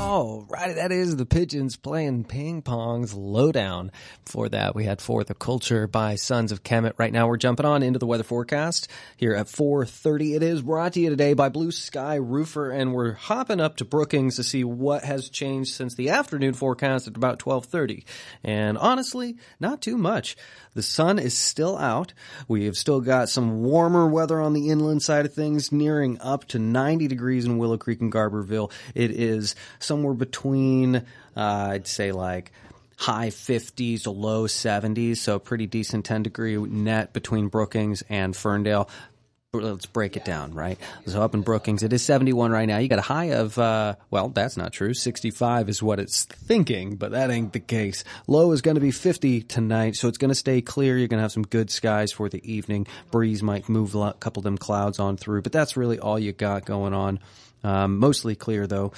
All right, that is the Pigeons playing Ping Pong's Lowdown. Before that, we had For the Culture by Sons of Kemet. Right now, we're jumping on into the weather forecast here at 4:30. It is brought to you today by Blue Sky Roofer, and we're hopping up to Brookings to see what has changed since the afternoon forecast at about 12:30. And honestly, not too much. The sun is still out. We have still got some warmer weather on the inland side of things, nearing up to 90 degrees in Willow Creek and Garberville. It is somewhere between, I'd say like high 50s to low 70s, so pretty decent 10-degree net between Brookings and Ferndale. Let's break it down, right? So up in Brookings, it is 71 right now. You got a high of, well, that's not true. 65 is what it's thinking, but that ain't the case. Low is going to be 50 tonight, so it's going to stay clear. You're going to have some good skies for the evening. Breeze might move a couple of them clouds on through, but that's really all you got going on. Mostly clear, though.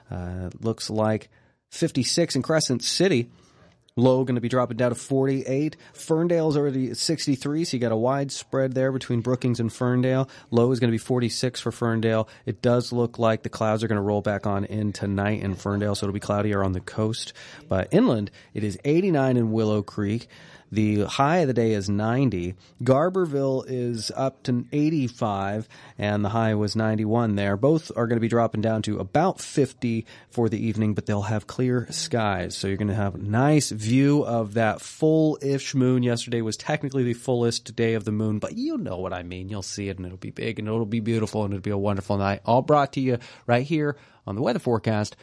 Looks like 56 in Crescent City. Low going to be dropping down to 48. Ferndale's already at 63, so you got a wide spread there between Brookings and Ferndale. Low is going to be 46 for Ferndale. It does look like the clouds are going to roll back on in tonight in Ferndale, so it'll be cloudier on the coast. But inland, it is 89 in Willow Creek. The high of the day is 90. Garberville is up to 85, and the high was 91 there. Both are going to be dropping down to about 50 for the evening, but they'll have clear skies. So you're going to have a nice view of that full-ish moon. Yesterday was technically the fullest day of the moon, but you know what I mean. You'll see it, and it'll be big, and it'll be beautiful, and it'll be a wonderful night. All brought to you right here on the weather forecast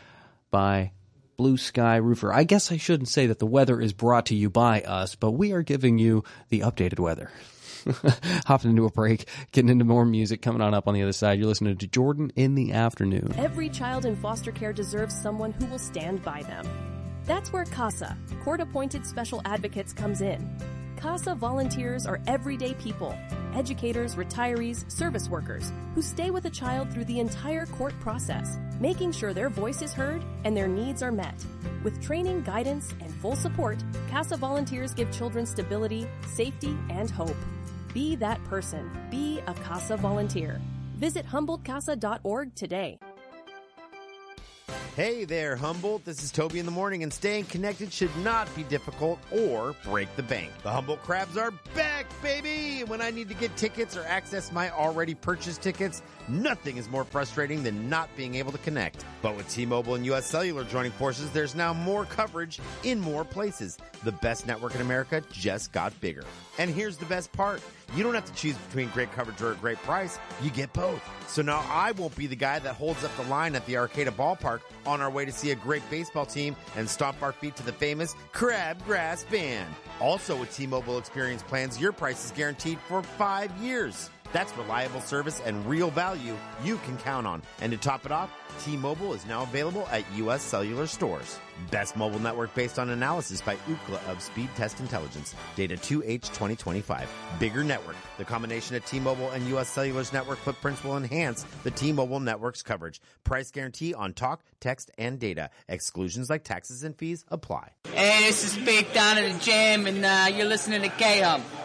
by Blue Sky Roofer. I guess I shouldn't say that the weather is brought to you by us, but we are giving you the updated weather. Hopping into a break, getting into more music, coming on up on the other side. You're listening to Jordan in the Afternoon. Every child in foster care deserves someone who will stand by them. That's where CASA, court-appointed special advocates, comes in. CASA volunteers are everyday people, educators, retirees, service workers, who stay with a child through the entire court process, making sure their voice is heard and their needs are met. With training, guidance, and full support, CASA volunteers give children stability, safety, and hope. Be that person. Be a CASA volunteer. Visit HumboldtCasa.org today. Hey there, Humboldt. This is Toby in the Morning, and staying connected should not be difficult or break the bank. The Humboldt Crabs are back, baby! When I need to get tickets or access my already purchased tickets, nothing is more frustrating than not being able to connect. But with T-Mobile and U.S. Cellular joining forces, there's now more coverage in more places. The best network in America just got bigger. And here's the best part. You don't have to choose between great coverage or a great price. You get both. So now I won't be the guy that holds up the line at the Arcata Ballpark on our way to see a great baseball team and stomp our feet to the famous Crabgrass Band. Also with T-Mobile Experience plans, your price is guaranteed for 5 years. That's reliable service and real value you can count on. And to top it off, T-Mobile is now available at U.S. Cellular stores. Best mobile network based on analysis by Ookla of Speed Test Intelligence. Data 2H 2025. Bigger network. The combination of T-Mobile and U.S. Cellular's network footprints will enhance the T-Mobile network's coverage. Price guarantee on talk, text, and data. Exclusions like taxes and fees apply. Hey, this is Big Don of the Jam, and you're listening to K-Hum.